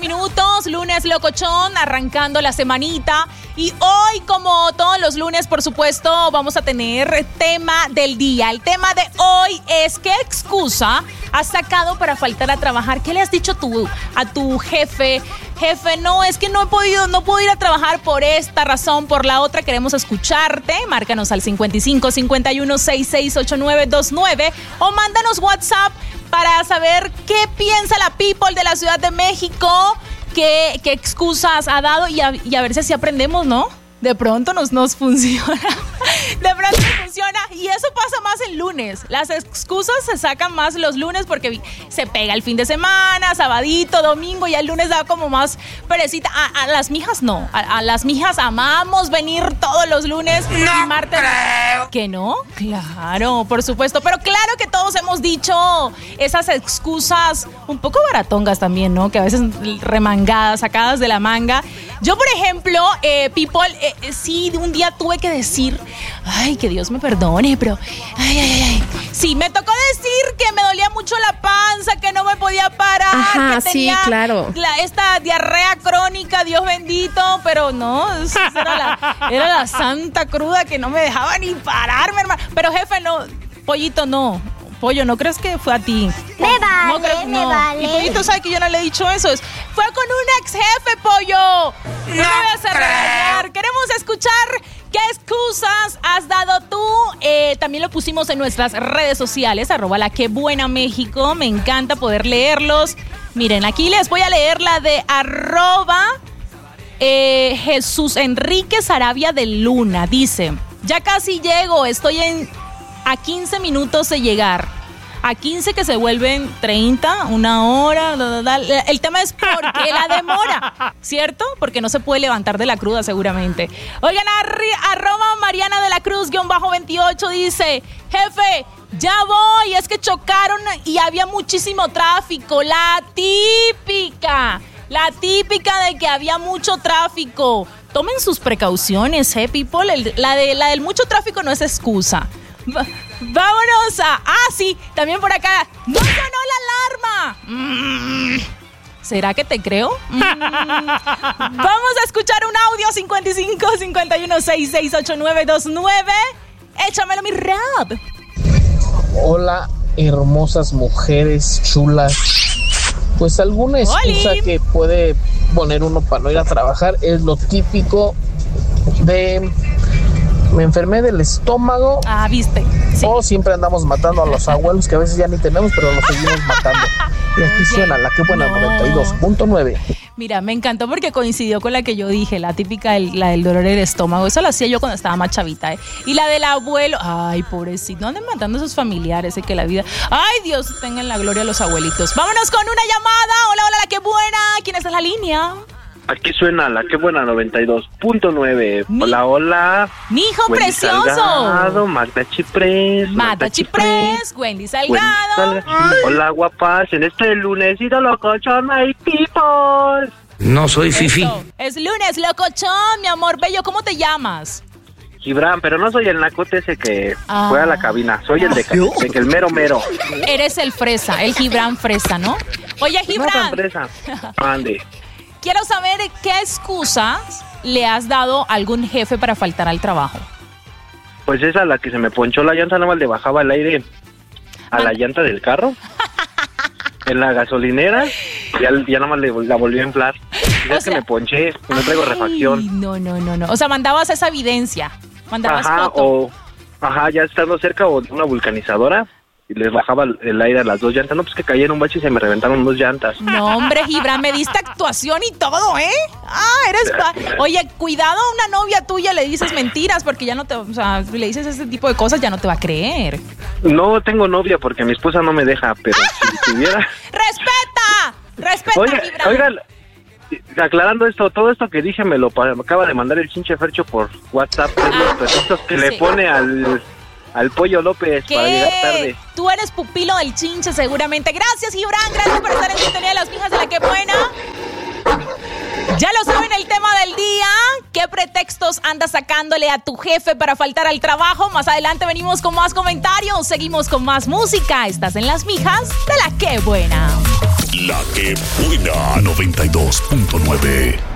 minutos, lunes locochón, arrancando la semanita. Y hoy, como todos los lunes, por supuesto, vamos a tener tema del día. El tema de hoy es: ¿qué excusa has sacado para faltar a trabajar? ¿Qué le has dicho a tu jefe? Jefe, no, es que no puedo ir a trabajar por esta razón, por la otra. Queremos escucharte. Márcanos al 55 51 66 8929 o mándanos WhatsApp para saber qué piensa la people de la Ciudad de México, qué excusas ha dado y a ver si así aprendemos, ¿no? De pronto nos funciona. De pronto funciona. Y eso pasa más el lunes. Las excusas se sacan más los lunes porque se pega el fin de semana, sabadito, domingo, y el lunes da como más perecita. A las mijas no. A las mijas amamos venir todos los lunes y martes. Creo. ¿Que no? Claro, por supuesto. Pero claro que todos hemos dicho esas excusas un poco baratongas también, ¿no? Que a veces remangadas, sacadas de la manga. Yo, por ejemplo, people, sí, un día tuve que decir, ay, que Dios me perdone, pero, ay. Sí, me tocó decir que me dolía mucho la panza, que no me podía parar. Ajá, que tenía sí, claro. Esta diarrea crónica, Dios bendito, pero no, era la santa cruda que no me dejaba ni pararme, hermano. Pero jefe, no, pollito, no. Pollo, ¿no crees que fue a ti? Me vale, no crees, me no. vale. Y Pollito sabe que yo no le he dicho eso. Fue con un ex jefe, Pollo. No me vas a regañar. Queremos escuchar qué excusas has dado tú. También lo pusimos en nuestras redes sociales, @LaQueBuenaMéxico. Me encanta poder leerlos. Miren, aquí les voy a leer la de @Jesús Enrique Sarabia de Luna. Dice: ya casi llego, estoy a 15 minutos de llegar. A 15 que se vuelven 30, una hora. El tema es por qué la demora, ¿cierto? Porque no se puede levantar de la cruda seguramente. Oigan, @Mariana de la Cruz _28 dice: jefe, ya voy, es que chocaron y había muchísimo tráfico. La típica de que había mucho tráfico. Tomen sus precauciones, people. La del mucho tráfico no es excusa. Vámonos sí, también por acá. ¡No sonó la alarma! ¿Será que te creo? Vamos a escuchar un audio. 55 51 66 8929. Échamelo, mi rap. Hola, hermosas mujeres chulas. Pues alguna excusa que puede poner uno para no ir a trabajar es lo típico de: me enfermé del estómago. ¿Viste? Sí. O siempre andamos matando a los abuelos que a veces ya ni tenemos, pero los seguimos matando. Y aquí suena La Qué Buena 92.9. Mira, me encantó porque coincidió con la que yo dije, la típica, la del dolor del estómago. Eso la hacía yo cuando estaba más chavita, Y la del abuelo, ay, pobrecito, no anden matando a sus familiares, que la vida. Ay, Dios, tengan la gloria a los abuelitos. Vámonos con una llamada. Hola, La Qué Buena. ¿Quién está en la línea? Aquí suena La Qué Buena 92.9. Hola. Mi hijo Wendy precioso. Salgado, Magda Chiprés, Wendy Salgado. Hola, guapas. En este lunes, locochón, my people. No soy fifí. Es lunes, locochón, mi amor bello. ¿Cómo te llamas? Gibran, pero no soy el nacote ese que fue a la cabina. Soy el de Catepec, el mero. Eres el fresa, el Gibran fresa, ¿no? Oye, Gibran. No tan fresa. Ande. Quiero saber qué excusas le has dado a algún jefe para faltar al trabajo. Pues esa, la que se me ponchó la llanta, nada más le bajaba el aire a la llanta del carro. En la gasolinera, ya nada más la volví a inflar. Ya que me ponché, no traigo refacción. No. O sea, mandabas esa evidencia. Mandabas foto. Ya estando cerca o de una vulcanizadora. Y les bajaba el aire a las dos llantas. No, pues que caí en un bache y se me reventaron 2 llantas. No, hombre, Gibran, me diste actuación y todo, Oye, cuidado a una novia tuya, le dices mentiras porque ya no te... O sea, le dices ese tipo de cosas, ya no te va a creer. No tengo novia porque mi esposa no me deja, pero si tuviera... ¡Respeta, Gibran! Oigan, aclarando esto, todo esto que dije me acaba de mandar el chinche Fercho por WhatsApp. Los pretextos que le pone al Pollo López para llegar tarde. Tú eres pupilo del chinche seguramente. Gracias, Gibran, gracias por estar en sintonía de las mijas de La Qué Buena. Ya lo saben, el tema del día. ¿Qué pretextos andas sacándole a tu jefe para faltar al trabajo? Más adelante venimos con más comentarios. Seguimos con más música. Estás en las mijas de La Qué Buena. La que buena 92.9.